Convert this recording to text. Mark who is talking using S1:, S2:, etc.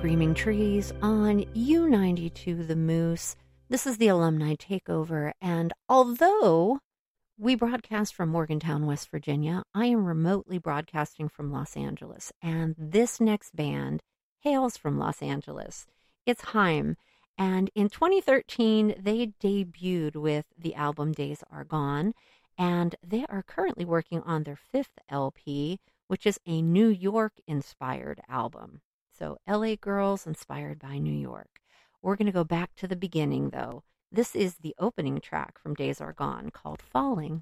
S1: Screaming Trees on U92 The Moose. This is the Alumni Takeover, and although we broadcast from Morgantown, West Virginia, I am remotely broadcasting from Los Angeles, and this next band hails from Los Angeles. It's Haim, and in 2013, they debuted with the album Days Are Gone, and they are currently working on their fifth LP, which is a New York-inspired album. So LA girls inspired by New York. We're going to go back to the beginning, though. This is the opening track from Days Are Gone called Falling.